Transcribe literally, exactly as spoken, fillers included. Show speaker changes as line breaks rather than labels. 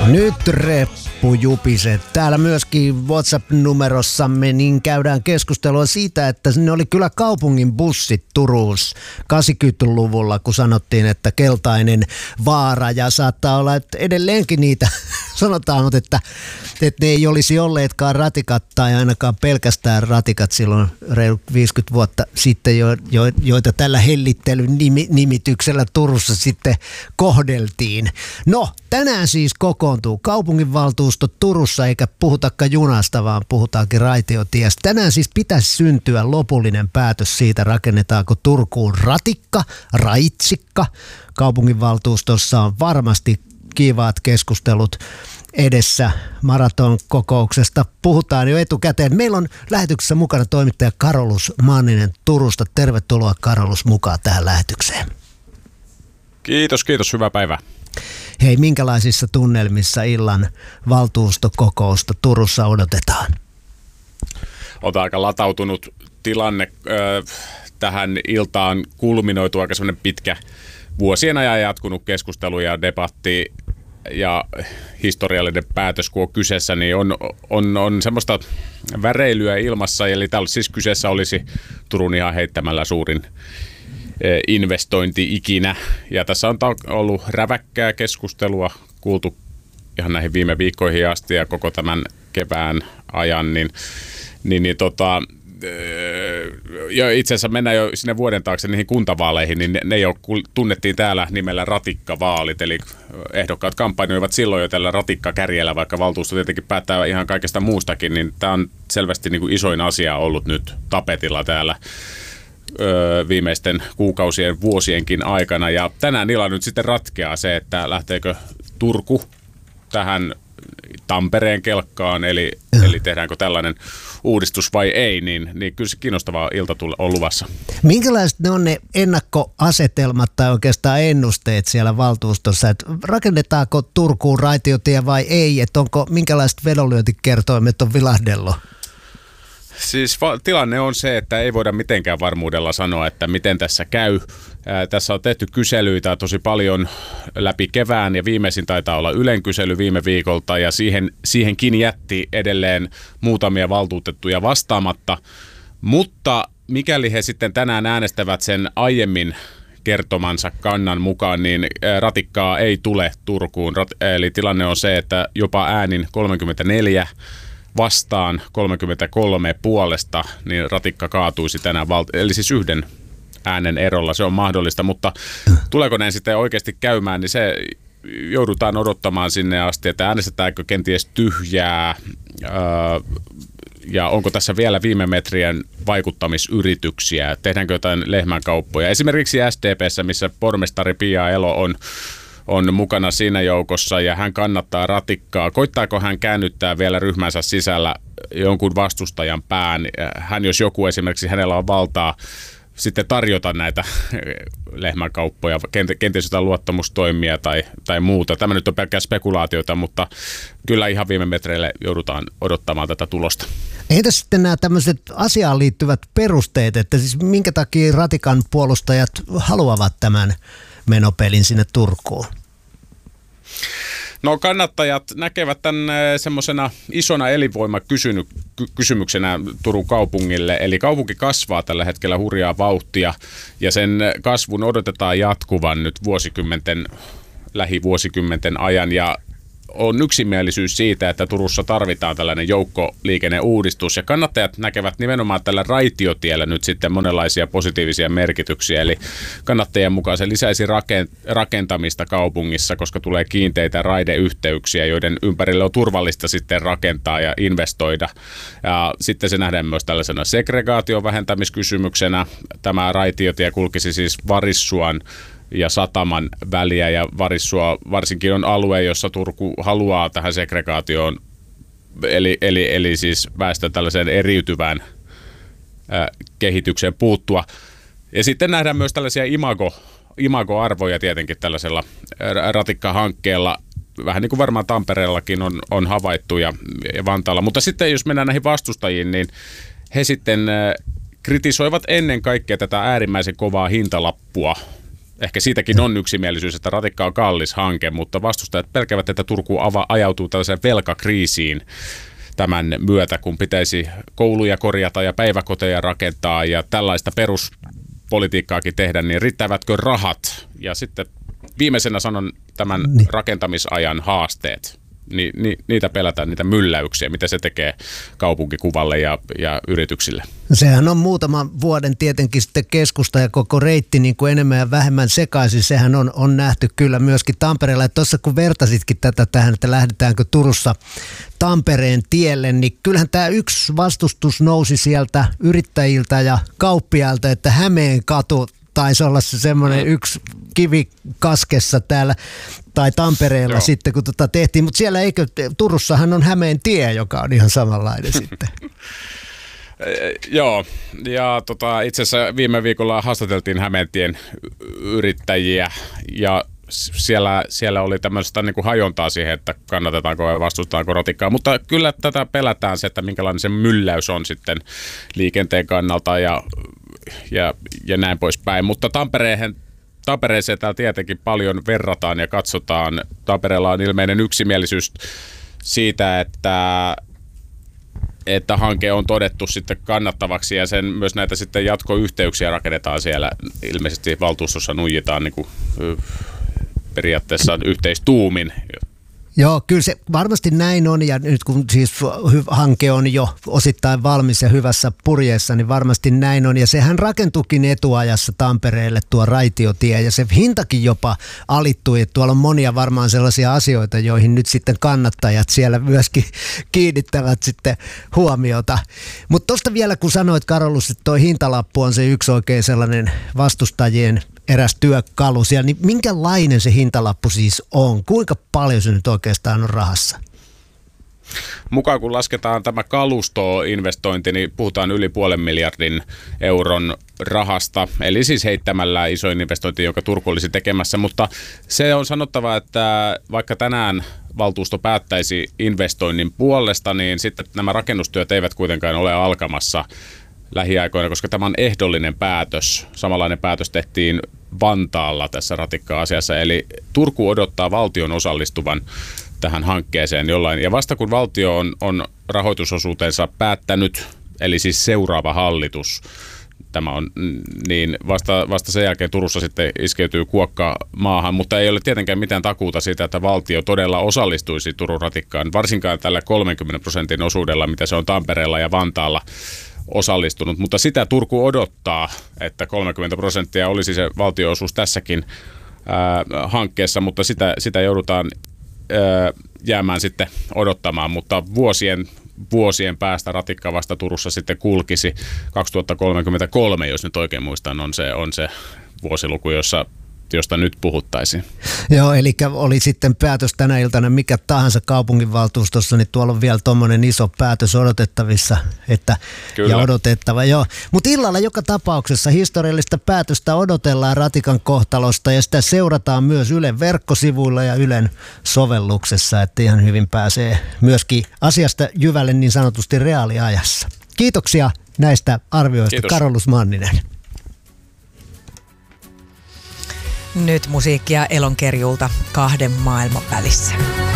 Nyt reppu jupiset. Täällä myöskin WhatsApp-numerossamme niin käydään keskustelua siitä, että ne oli kyllä kaupungin bussit Turussa kahdeksankymmentäluvulla, kun sanottiin, että keltainen vaara, ja saattaa olla, että edelleenkin niitä sanotaan, että, että ne ei olisi olleetkaan ratikat tai ainakaan pelkästään ratikat silloin reilu viisikymmentä vuotta sitten, jo, jo, joita tällä hellittelyn nimi, nimityksellä Turussa sitten kohdeltiin. No, tänään siis kokoontuu kaupunginvaltuusto Turussa, eikä puhutakaan junasta, vaan puhutaankin raitiotiestä. Tänään siis pitäisi syntyä lopullinen päätös siitä, rakennetaanko Turkuun ratikka, raitsikka. Kaupunginvaltuustossa on varmasti kiivaat keskustelut edessä maratonkokouksesta. Puhutaan jo etukäteen. Meillä on lähetyksessä mukana toimittaja Karolus Manninen Turusta. Tervetuloa Karolus mukaan tähän lähetykseen.
Kiitos, kiitos. Hyvää päivää.
Hei, minkälaisissa tunnelmissa illan valtuustokokousta Turussa odotetaan?
On aika latautunut tilanne. Tähän iltaan kulminoitu aika semmoinen pitkä vuosien ajan jatkunut keskustelu ja debatti ja historiallinen päätös, kun on kyseessä, niin on, on, on semmoista väreilyä ilmassa. Eli täällä siis kyseessä olisi Turun ihan heittämällä suurin investointi ikinä. Ja tässä on ollut räväkkää keskustelua, kuultu ihan näihin viime viikkoihin asti ja koko tämän kevään ajan, niin, niin, niin tota, ja itse asiassa mennään jo sinne vuoden taakse niihin kuntavaaleihin, niin ne, ne jo tunnettiin täällä nimellä ratikkavaalit, eli ehdokkaat kampanjoivat silloin jo tällä ratikkakärjellä, vaikka valtuusto tietenkin päättää ihan kaikesta muustakin, niin tämä on selvästi niin kuin isoin asia ollut nyt tapetilla täällä öö, viimeisten kuukausien, vuosienkin aikana, ja tänään illalla nyt sitten ratkeaa se, että lähteekö Turku tähän Tampereen kelkkaan, eli, eli tehdäänkö tällainen uudistus vai ei, niin, niin kyllä se kiinnostava ilta on luvassa.
Minkälaiset ne on ne ennakkoasetelmat tai oikeastaan ennusteet siellä valtuustossa, että rakennetaanko Turkuun raitiotie vai ei, että onko minkälaiset vedonlyöntikertoimet on vilahdellut?
Siis va- tilanne on se, että ei voida mitenkään varmuudella sanoa, että miten tässä käy. Ää, tässä on tehty kyselyitä tosi paljon läpi kevään ja viimeisin taitaa olla Ylen kysely viime viikolta ja siihen, siihenkin jätti edelleen muutamia valtuutettuja vastaamatta. Mutta mikäli he sitten tänään äänestävät sen aiemmin kertomansa kannan mukaan, niin ratikkaa ei tule Turkuun. Rat- eli tilanne on se, että jopa äänin kolmekymmentäneljä vastaan kolmekymmentäkolme puolesta, niin ratikka kaatuisi tänään, valti- eli siis yhden äänen erolla, se on mahdollista, mutta tuleeko näin sitten oikeasti käymään, niin se joudutaan odottamaan sinne asti, että äänestetäänkö kenties tyhjää, öö, ja onko tässä vielä viime metrien vaikuttamisyrityksiä, tehdäänkö jotain lehmänkauppoja. Esimerkiksi S D P:ssä, missä pormestari Pia Elo on on mukana siinä joukossa ja hän kannattaa ratikkaa. Koittaako hän käännyttää vielä ryhmänsä sisällä jonkun vastustajan pään? Hän, jos joku esimerkiksi, hänellä on valtaa sitten tarjota näitä lehmänkauppoja, kenties jotain luottamustoimia tai, tai muuta. Tämä nyt on pelkkää spekulaatiota, mutta kyllä ihan viime metreille joudutaan odottamaan tätä tulosta.
Entä sitten nämä tämmöiset asiaan liittyvät perusteet, että siis minkä takia ratikan puolustajat haluavat tämän menopelin sinne Turkuun?
No kannattajat näkevät tämän semmoisena isona elinvoimakysymyksenä Turun kaupungille. Eli kaupunki kasvaa tällä hetkellä hurjaa vauhtia ja sen kasvun odotetaan jatkuvan nyt vuosikymmenten, lähivuosikymmenten ajan. Ja on yksimielisyys siitä, että Turussa tarvitaan tällainen joukkoliikenneuudistus ja kannattajat näkevät nimenomaan tällä raitiotiellä nyt sitten monenlaisia positiivisia merkityksiä. Eli kannattajien mukaan se lisäisi rakentamista kaupungissa, koska tulee kiinteitä raideyhteyksiä, joiden ympärille on turvallista sitten rakentaa ja investoida. Ja sitten se nähdään myös tällaisena segregaation vähentämiskysymyksenä. Tämä raitiotie kulkisi siis Varissuan ja Sataman väliä, ja Varissua varsinkin on alue, jossa Turku haluaa tähän segregaatioon, eli, eli, eli siis väestön tällaiseen eriytyvään ää, kehitykseen puuttua. Ja sitten nähdään myös tällaisia imago, imagoarvoja tietenkin tällaisella ratikkahankkeella, vähän niin kuin varmaan Tampereellakin on, on havaittu ja, ja Vantaalla. Mutta sitten jos mennään näihin vastustajiin, niin he sitten ää, kritisoivat ennen kaikkea tätä äärimmäisen kovaa hintalappua, ehkä siitäkin on yksimielisyys, että ratikka on kallis hanke, mutta vastustajat pelkävät, että Turku ava, ajautuu tällaiseen velkakriisiin tämän myötä, kun pitäisi kouluja korjata ja päiväkoteja rakentaa ja tällaista peruspolitiikkaakin tehdä, niin riittävätkö rahat? Ja sitten viimeisenä sanon tämän niin. rakentamisajan haasteet. Ni, ni, niitä pelätään, niitä mylläyksiä, mitä se tekee kaupunkikuvalle ja, ja yrityksille.
Sehän on muutaman vuoden tietenkin sitten keskusta ja koko reitti niin kuin enemmän ja vähemmän sekaisin. Sehän on, on nähty kyllä myöskin Tampereella. Ja tuossa kun vertasitkin tätä tähän, että lähdetäänkö Turussa Tampereen tielle, niin kyllähän tämä yksi vastustus nousi sieltä yrittäjiltä ja kauppiailta, että Hämeen katu taisi olla se semmoinen yksi kivi kaskessa täällä tai Tampereella Joo. sitten, kun tota tehtiin. Mutta siellä eikö, Turussahan on Hämeen tie, joka on ihan samanlainen sitten.
Joo, ja tota, itse asiassa viime viikolla haastateltiin Hämeentien yrittäjiä ja siellä, siellä oli tämmöistä niin kuin hajontaa siihen, että kannatetaanko vai vastustetaanko ratikkaa, mutta kyllä tätä pelätään se, että minkälainen se mylläys on sitten liikenteen kannalta ja, ja, ja näin poispäin, mutta Tampereen Tampereeseen täällä tietenkin paljon verrataan ja katsotaan. Tampereella on ilmeinen yksimielisyys siitä, että, että hanke on todettu sitten kannattavaksi ja sen myös näitä sitten jatkoyhteyksiä rakennetaan siellä. Ilmeisesti valtuustossa nuijitaan niin kuin, periaatteessa yhteistuumin.
Joo, kyllä se varmasti näin on ja nyt kun siis hanke on jo osittain valmis ja hyvässä purjeessa, niin varmasti näin on. Ja sehän rakentuikin etuajassa Tampereelle tuo raitiotie ja se hintakin jopa alittui. Että tuolla on monia varmaan sellaisia asioita, joihin nyt sitten kannattajat siellä myöskin kiinnittävät sitten huomiota. Mutta tuosta vielä kun sanoit Karolus, että tuo hintalappu on se yksi oikein sellainen vastustajien eräs työkalu siellä, niin minkälainen se hintalappu siis on? Kuinka paljon se nyt oikeastaan on rahassa?
Mukaan kun lasketaan tämä kalustoinvestointi, niin puhutaan yli puolen miljardin euron rahasta, eli siis heittämällä isoin investointi, joka Turku olisi tekemässä, mutta se on sanottava, että vaikka tänään valtuusto päättäisi investoinnin puolesta, niin sitten nämä rakennustyöt eivät kuitenkaan ole alkamassa lähiaikoina, koska tämä on ehdollinen päätös. Samanlainen päätös tehtiin Vantaalla tässä ratikka-asiassa, eli Turku odottaa valtion osallistuvan tähän hankkeeseen jollain. Ja vasta kun valtio on, on rahoitusosuutensa päättänyt, eli siis seuraava hallitus, tämä on, niin vasta, vasta sen jälkeen Turussa sitten iskeytyy kuokka maahan, mutta ei ole tietenkään mitään takuuta siitä, että valtio todella osallistuisi Turun ratikkaan, varsinkaan tällä kolmenkymmenen prosentin osuudella, mitä se on Tampereella ja Vantaalla osallistunut, mutta sitä Turku odottaa, että kolmekymmentä prosenttia olisi se valtionosuus tässäkin ää, hankkeessa, mutta sitä, sitä joudutaan ää, jäämään sitten odottamaan, mutta vuosien, vuosien päästä ratikka vasta Turussa sitten kulkisi kaksituhattakolmekymmentäkolme, jos nyt oikein muistan, on se, on se vuosiluku, jossa josta nyt puhuttaisiin.
Joo, eli oli sitten päätös tänä iltana mikä tahansa kaupunginvaltuustossa, niin tuolla on vielä tuommoinen iso päätös odotettavissa, että, ja odotettava. Joo. Mutta illalla joka tapauksessa historiallista päätöstä odotellaan ratikan kohtalosta ja sitä seurataan myös Ylen verkkosivuilla ja Ylen sovelluksessa, että ihan hyvin pääsee myöskin asiasta jyvälle niin sanotusti reaaliajassa. Kiitoksia näistä arvioista. Kiitos. Karolus Manninen.
Nyt musiikkia Elonkerjulta Kahden maailman välissä.